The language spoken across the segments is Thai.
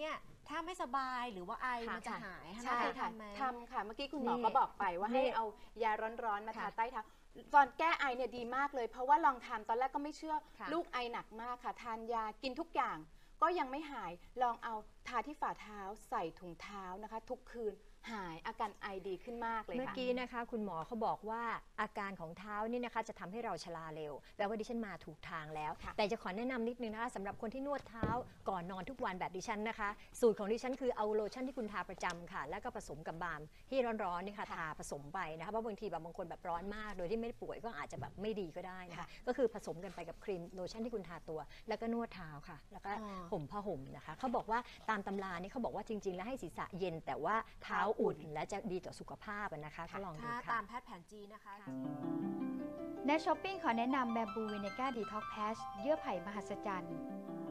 เนี่ยถ้าไม่สบายหรือว่าไอมันจะหายใช่ค่ะทำไหมทำค่ะเมื่อกี้คุณหมอก็บอกไปว่าให้เอายาร้อนๆมาทาใต้เท้าตอนแก้ไอเนี่ยดีมากเลยเพราะว่าลองทำตอนแรกก็ไม่เชื่อลูกไอหนักมากค่ะทานยากินทุกอย่างก็ยังไม่หายลองเอาทาที่ฝ่าเท้าใส่ถุงเท้านะคะทุกคืนหายอาการไอดีขึ้นมากเลยค่ะเมื่อกี้นะคะคุณหมอเขาบอกว่าอาการของเท้านี่นะคะจะทำให้เราชราเร็วแปลว่าดิฉันมาถูกทางแล้วแต่จะขอแนะนำนิดนึงนะคะสำหรับคนที่นวดเท้าก่อนนอนทุกวันแบบดิฉันนะคะสูตรของดิฉันคือเอาโลชั่นที่คุณทาประจำค่ะแล้วก็ผสมกับบาล์มที่ร้อนๆนี่ค่ะทาผสมไปนะคะเพราะบางทีแบบบางคนแบบร้อนมากโดยที่ไม่ได้ป่วยก็อาจจะแบบไม่ดีก็ได้นะคะก็คือผสมกันไปกับครีมโลชั่นที่คุณทาตัวแล้วก็นวดเท้าค่ะแล้วก็ห่มผ้าห่มนะคะเขาบอกว่าตามตำรานี่เขาบอกว่าจริงๆแล้วให้ศีรษะเย็นแต่ว่าเท้าอุ่นและจะดีต่อสุขภาพนะคะก็ลองดูค่ะตามแพทย์แผนจีนนะคะในช้อปปิ้งขอแนะนำแบมบูวินิก้าดีท็อกแพชเยื่อไผ่มหัศจรรย์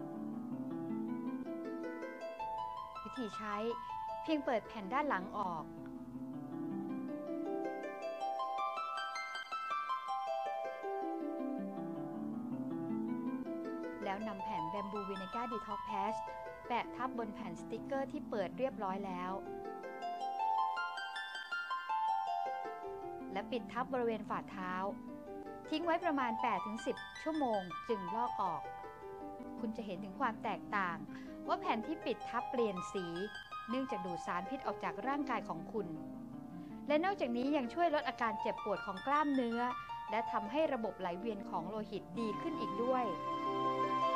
วิธีใช้เพียงเปิดแผ่นด้านหลังออกแล้วนำแผ่นแบมบูวินิก้าดีท็อกแพชแปะทับบนแผ่นสติกเกอร์ที่เปิดเรียบร้อยแล้วและปิดทับบริเวณฝ่าเท้าทิ้งไว้ประมาณ 8-10 ชั่วโมงจึงลอกออกคุณจะเห็นถึงความแตกต่างว่าแผ่นที่ปิดทับเปลี่ยนสีเนื่องจากดูดสารพิษออกจากร่างกายของคุณและนอกจากนี้ยังช่วยลดอาการเจ็บปวดของกล้ามเนื้อและทำให้ระบบไหลเวียนของโลหิตดีขึ้นอีกด้วย